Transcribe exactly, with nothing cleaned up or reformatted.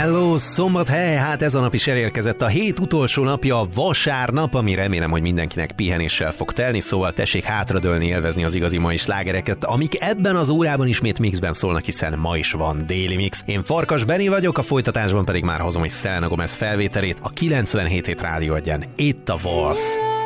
Hello, szombathely! Hát ez a nap is elérkezett, a hét utolsó napja, a vasárnap, ami remélem, hogy mindenkinek pihenéssel fog telni, szóval tessék hátradőlni, élvezni az igazi mai slágereket, amik ebben az órában ismét mixben szólnak, hiszen ma is van Déli Mix. Én Farkas Benni vagyok, a folytatásban pedig már hozom egy Selena Gomez felvételét, a kilencvenhét hét rádió adján. Itt a Waltz.